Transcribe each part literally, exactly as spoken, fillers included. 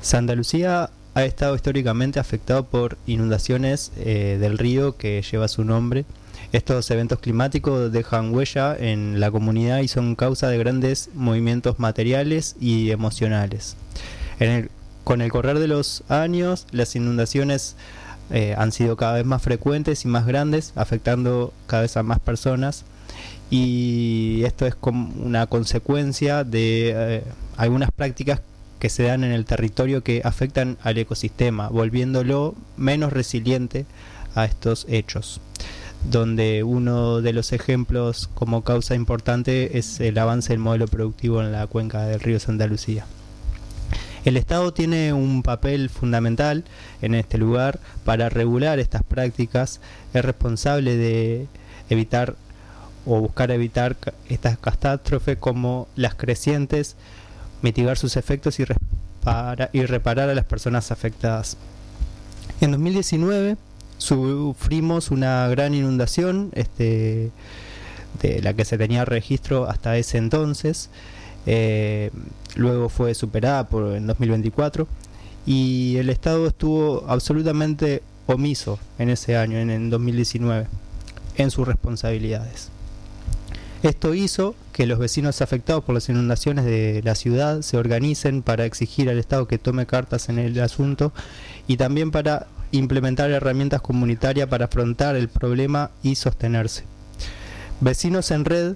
Santa Lucía ha estado históricamente afectado por inundaciones eh, del río que lleva su nombre. Estos eventos climáticos dejan huella en la comunidad y son causa de grandes movimientos materiales y emocionales. En el, con el correr de los años, las inundaciones eh, han sido cada vez más frecuentes y más grandes, afectando cada vez a más personas. Y esto es como una consecuencia de eh, algunas prácticas que se dan en el territorio que afectan al ecosistema, volviéndolo menos resiliente a estos hechos, donde uno de los ejemplos como causa importante es el avance del modelo productivo en la cuenca del río Santa Lucía. El Estado tiene un papel fundamental en este lugar para regular estas prácticas. Es responsable de evitar o buscar evitar estas catástrofes como las crecientes, mitigar sus efectos y, repara, y reparar a las personas afectadas. En dos mil diecinueve sufrimos una gran inundación, este, de la que se tenía registro hasta ese entonces. Eh, luego fue superada por en dos mil veinticuatro y el Estado estuvo absolutamente omiso en ese año, en, en dos mil diecinueve, en sus responsabilidades. Esto hizo que los vecinos afectados por las inundaciones de la ciudad se organicen para exigir al Estado que tome cartas en el asunto y también para implementar herramientas comunitarias para afrontar el problema y sostenerse. Vecinos en Red,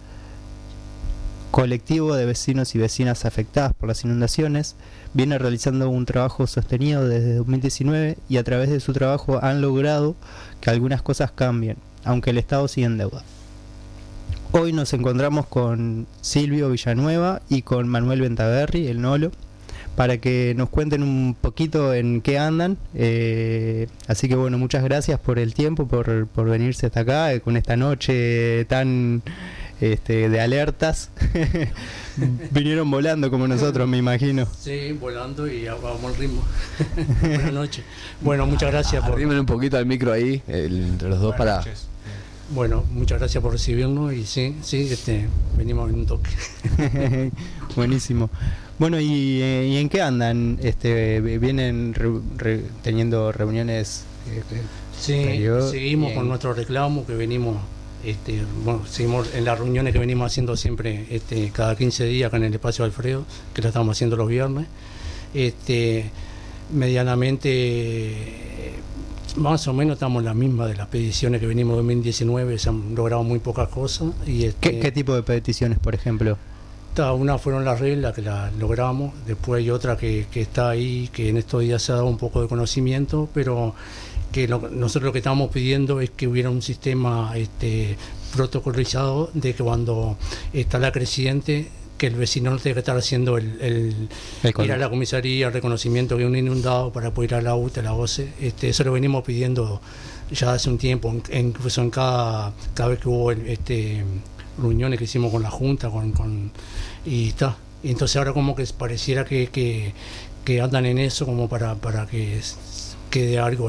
colectivo de vecinos y vecinas afectadas por las inundaciones, viene realizando un trabajo sostenido desde dos mil diecinueve y a través de su trabajo han logrado que algunas cosas cambien, aunque el Estado sigue en deuda. Hoy nos encontramos con Silvio Villanueva y con Manuel Ventaverri, el Nolo, para que nos cuenten un poquito en qué andan. Eh, así que bueno, muchas gracias por el tiempo, por, por venirse hasta acá, eh, con esta noche tan este, de alertas. Vinieron volando como nosotros, me imagino. Sí, volando y vamos al ritmo. Buenas noches. Bueno, muchas gracias. Por... Arrimen un poquito al micro ahí, el, entre los dos. Buenas para... noches. Bueno, muchas gracias por recibirnos y sí, sí, este, venimos en un toque. Buenísimo. Bueno, ¿y, ¿y en qué andan? Este, ¿Vienen re, re, teniendo reuniones? Eh, sí, periodo? Seguimos con nuestro reclamo que venimos, este, bueno, seguimos en las reuniones que venimos haciendo siempre, este, cada quince días acá en el espacio Alfredo, que lo estamos haciendo los viernes. Este, medianamente... Más o menos estamos en la misma de las peticiones que venimos en dos mil diecinueve, se han logrado muy pocas cosas. Y este, ¿Qué, ¿Qué tipo de peticiones, por ejemplo? Una fueron las reglas que las logramos, después hay otra que, que está ahí, que en estos días se ha dado un poco de conocimiento, pero que lo, nosotros lo que estamos pidiendo es que hubiera un sistema este, protocolizado de que cuando está la creciente, que el vecino no tenga que estar haciendo el, el, el ir a la comisaría, el reconocimiento que es un inundado para poder ir a la U T E, a la O C E. Este, eso lo venimos pidiendo ya hace un tiempo, incluso en cada, cada vez que hubo el, este, reuniones que hicimos con la Junta, con, con y está. Entonces ahora como que pareciera que, que, que andan en eso como para, para que quede algo